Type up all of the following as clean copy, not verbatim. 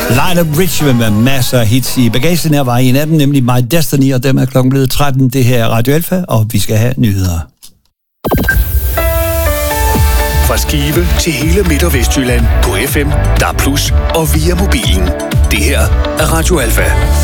Lionel Richie med masser af hits i bagagen her var en af dem, nemlig My Destiny, og dem er klokken blevet 13. Det her er Radio Alfa, og vi skal have nyheder. Fra Skive til hele Midt- og Vestjylland på FM, DAB+, og via mobilen. Det her er Radio Alfa.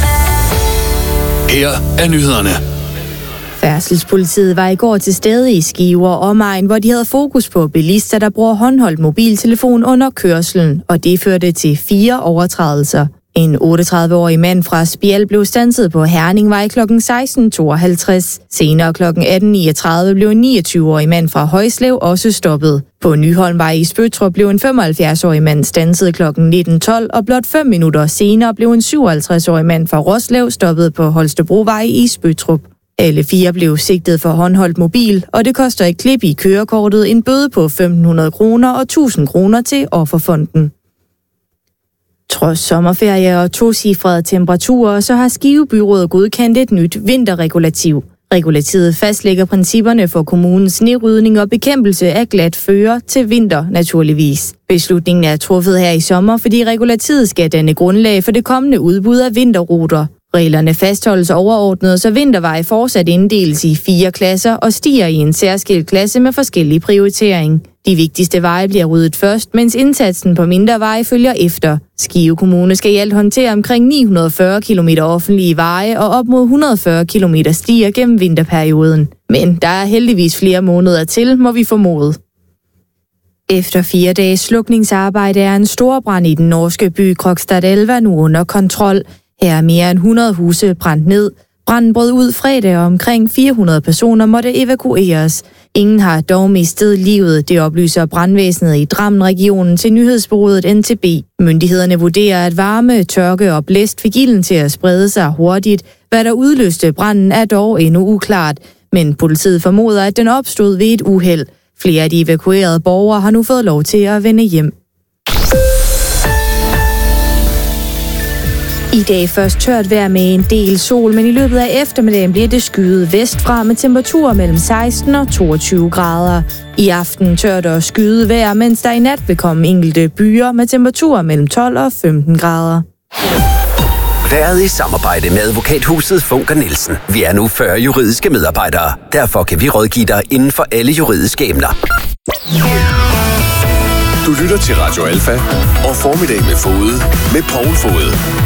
Her er nyhederne. Færdselspolitiet var i går til stede i Skive og omegn, hvor de havde fokus på bilister, der bruger håndholdt mobiltelefon under kørslen, og det førte til 4 overtrædelser. En 38-årig mand fra Spjald blev standset på Herningvej kl. 16.52. Senere kl. 18.39 blev en 29-årig mand fra Højslev også stoppet. På Nyholmvej i Spøttrup blev en 75-årig mand standset kl. 19.12, og blot 5 minutter senere blev en 57-årig mand fra Roslev stoppet på Holstebrovej i Spøttrup. Alle 4 blev sigtet for håndholdt mobil, og det koster et klip i kørekortet, en bøde på 1.500 kroner og 1.000 kroner til Offerfonden. Trods sommerferie og tocifrede temperaturer, så har Skive Byråd godkendt et nyt vinterregulativ. Regulativet fastlægger principperne for kommunens snerydning og bekæmpelse af glat føre til vinter, naturligvis. Beslutningen er truffet her i sommer, fordi regulativet skal danne grundlag for det kommende udbud af vinterruter. Reglerne fastholdes overordnet, så vinterveje fortsat inddeles i 4 klasser og stiger i en særskilt klasse med forskellig prioritering. De vigtigste veje bliver ryddet først, mens indsatsen på mindre veje følger efter. Skive Kommune skal i alt håndtere omkring 940 km offentlige veje og op mod 140 km stier gennem vinterperioden. Men der er heldigvis flere måneder til, må vi formode. Efter 4 dages slukningsarbejde er en stor brand i den norske by Krokstadelva nu under kontrol. Her er mere end 100 huse brændt ned. Branden brød ud fredag, og omkring 400 personer måtte evakueres. Ingen har dog mistet livet, det oplyser brandvæsenet i Drammen-regionen til nyhedsbureauet NTB. Myndighederne vurderer, at varme, tørke og blæst fik ilden til at sprede sig hurtigt. Hvad der udløste branden er dog endnu uklart, men politiet formoder, at den opstod ved et uheld. Flere af de evakuerede borgere har nu fået lov til at vende hjem. I dag først tørt vejr med en del sol, men i løbet af eftermiddagen bliver det skyet vestfra med temperaturer mellem 16 og 22 grader. I aften tørt og skyet vejr, mens der i nat vil komme enkelte byer med temperaturer mellem 12 og 15 grader. Været i samarbejde med advokathuset Funker Nielsen. Vi er nu 40 juridiske medarbejdere. Derfor kan vi rådgive dig inden for alle juridiske emner. Du lytter til Radio Alfa og Formiddag med Fode med Poul Fode.